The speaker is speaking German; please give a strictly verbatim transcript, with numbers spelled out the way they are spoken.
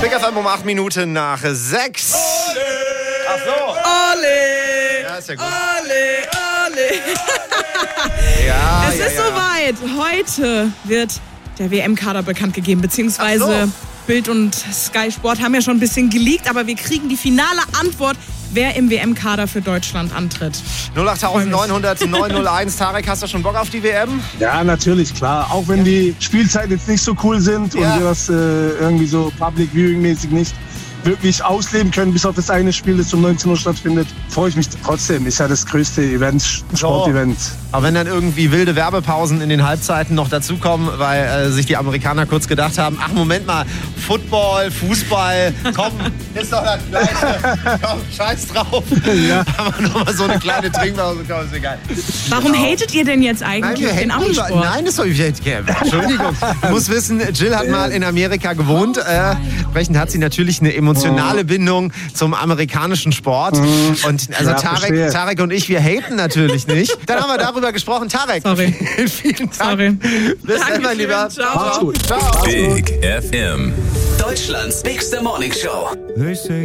Big F M um acht Minuten nach sechs. Ole! Ach so. Ole! Ja, ist ja gut. Ole, ole! Ja, es ja, ist ja. soweit. Heute wird der W M-Kader bekannt gegeben, beziehungsweise Ach so. Bild und Sky Sport haben ja schon ein bisschen geleakt, aber wir kriegen die finale Antwort, wer im W M-Kader für Deutschland antritt. null acht neun hundert neun null eins. Tarek, hast du schon Bock auf die W M? Ja, natürlich, klar. Auch wenn die Spielzeiten jetzt nicht so cool sind Ja. und wir das äh, irgendwie so Public Viewing-mäßig nicht wirklich ausleben können, bis auf das eine Spiel, das um neunzehn Uhr stattfindet, freue ich mich trotzdem. Ist ja das größte Event, Sportevent. Aber wenn dann irgendwie wilde Werbepausen in den Halbzeiten noch dazukommen, weil äh, sich die Amerikaner kurz gedacht haben, ach Moment mal, Football, Fußball, komm, ist doch das Gleiche, komm, scheiß drauf. Ja. Aber nochmal so eine kleine Trinkpause, komm, ist egal. Warum hatet ihr denn jetzt Nein, eigentlich wir den haten nicht. Amisport? Nein, das soll ich jetzt. Entschuldigung. Du musst wissen, Jill hat mal in Amerika gewohnt. Äh, entsprechend hat sie natürlich eine emotionale Bindung zum amerikanischen Sport. Und also Ja, Tarek, verstehe. Tarek und ich, wir haten natürlich nicht. Dann haben wir darüber gesprochen. Tarek, Sorry. vielen Dank. Sorry. Bis dann, mein Dankeschön. Lieber. Ciao. Macht's gut. Ciao. Big F M. Deutschlands bigste Morningshow. They say